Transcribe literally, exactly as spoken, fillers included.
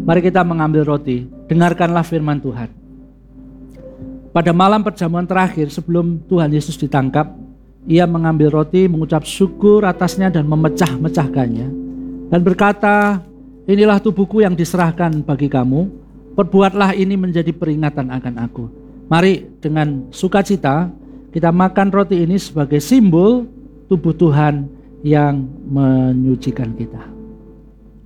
Mari kita mengambil roti, dengarkanlah firman Tuhan. Pada malam perjamuan terakhir sebelum Tuhan Yesus ditangkap, ia mengambil roti, mengucap syukur atasnya dan memecah-mecahkannya dan berkata, inilah tubuhku yang diserahkan bagi kamu, perbuatlah ini menjadi peringatan akan aku. Mari dengan sukacita kita makan roti ini sebagai simbol tubuh Tuhan yang menyucikan kita.